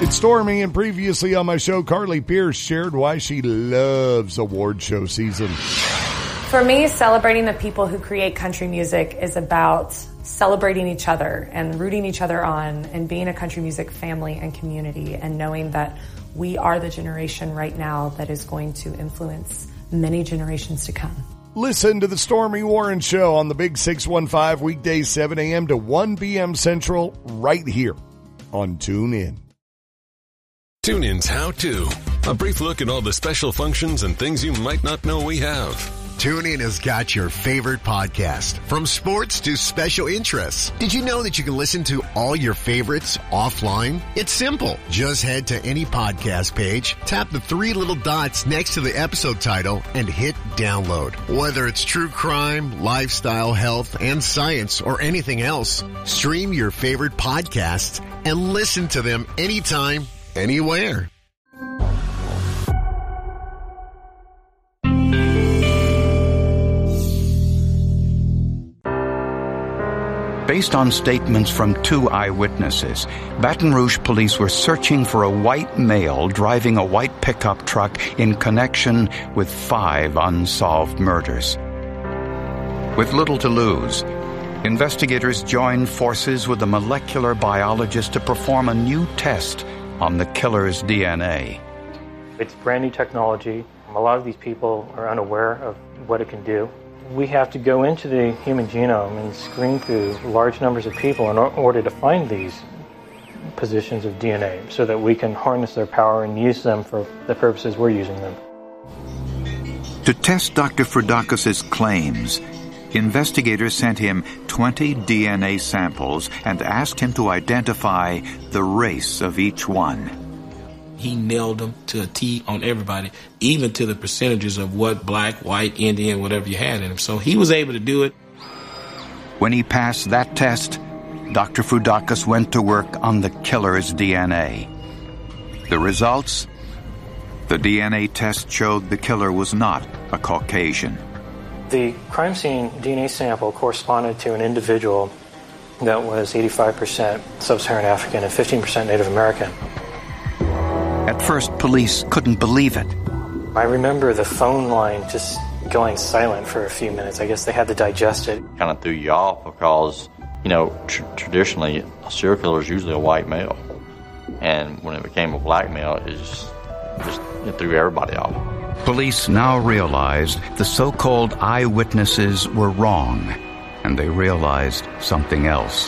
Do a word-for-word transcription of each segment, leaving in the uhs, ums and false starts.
It's Stormy, and previously on my show, Carly Pierce shared why she loves award show season. For me, celebrating the people who create country music is about celebrating each other and rooting each other on and being a country music family and community and knowing that we are the generation right now that is going to influence many generations to come. Listen to the Stormy Warren Show on the Big six one five, weekdays seven a.m. to one p.m. Central, right here on TuneIn. TuneIn's How To. A brief look at all the special functions and things you might not know we have. TuneIn has got your favorite podcast, from sports to special interests. Did you know that you can listen to all your favorites offline? It's simple. Just head to any podcast page, tap the three little dots next to the episode title, and hit download. Whether it's true crime, lifestyle, health, and science, or anything else, stream your favorite podcasts and listen to them anytime, anywhere. Based on statements from two eyewitnesses, Baton Rouge police were searching for a white male driving a white pickup truck in connection with five unsolved murders. With little to lose, investigators joined forces with a molecular biologist to perform a new test on the killer's D N A. It's brand new technology. A lot of these people are unaware of what it can do. We have to go into the human genome and screen through large numbers of people in order to find these positions of D N A so that we can harness their power and use them for the purposes we're using them. To test Doctor Frudakis' claims, investigators sent him twenty D N A samples and asked him to identify the race of each one. He nailed them to a T on everybody, even to the percentages of what black, white, Indian, whatever you had in him. So he was able to do it. When he passed that test, Doctor Frudakis went to work on the killer's D N A. The results? The D N A test showed the killer was not a Caucasian. The crime scene D N A sample corresponded to an individual that was eighty-five percent Sub-Saharan African and fifteen percent Native American. At first, police couldn't believe it. I remember the phone line just going silent for a few minutes. I guess they had to digest it. Kind of threw you off because, you know, tr- traditionally, a serial killer is usually a white male. And when it became a black male, it just, just it threw everybody off. Police now realized the so-called eyewitnesses were wrong, and they realized something else.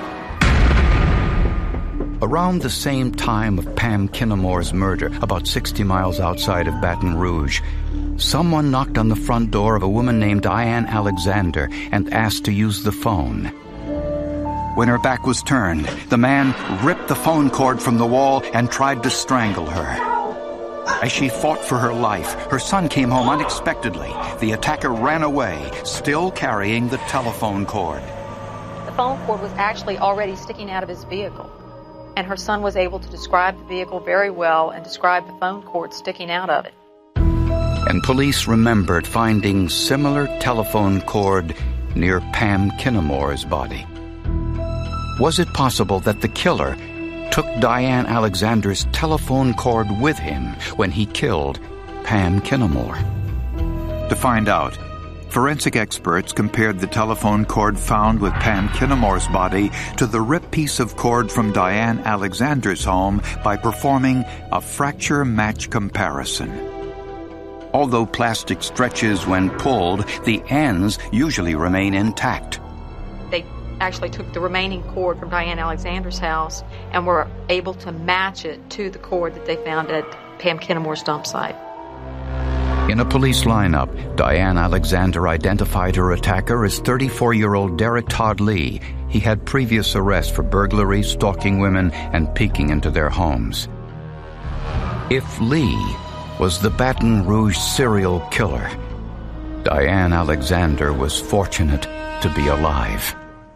Around the same time of Pam Kinnamore's murder, about sixty miles outside of Baton Rouge, someone knocked on the front door of a woman named Diane Alexander and asked to use the phone. When her back was turned, the man ripped the phone cord from the wall and tried to strangle her. As she fought for her life, her son came home unexpectedly. The attacker ran away, still carrying the telephone cord. The phone cord was actually already sticking out of his vehicle. And her son was able to describe the vehicle very well and describe the phone cord sticking out of it. And police remembered finding similar telephone cord near Pam Kinnamore's body. Was it possible that the killer took Diane Alexander's telephone cord with him when he killed Pam Kinnamore? To find out, forensic experts compared the telephone cord found with Pam Kinnamore's body to the ripped piece of cord from Diane Alexander's home by performing a fracture match comparison. Although plastic stretches when pulled, the ends usually remain intact. They actually took the remaining cord from Diane Alexander's house and were able to match it to the cord that they found at Pam Kinnamore's dump site. In a police lineup, Diane Alexander identified her attacker as thirty-four-year-old Derek Todd Lee. He had previous arrests for burglary, stalking women, and peeking into their homes. If Lee was the Baton Rouge serial killer, Diane Alexander was fortunate to be alive.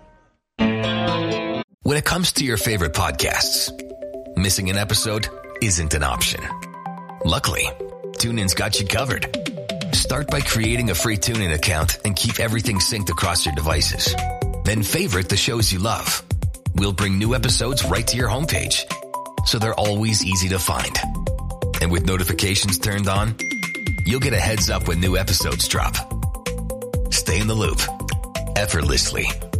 When it comes to your favorite podcasts, missing an episode isn't an option. Luckily, TuneIn's got you covered. Start by creating a free TuneIn account and keep everything synced across your devices. Then favorite the shows you love. We'll bring new episodes right to your homepage. so they're always easy to find. And with notifications turned on, you'll get a heads up when new episodes drop. Stay in the loop effortlessly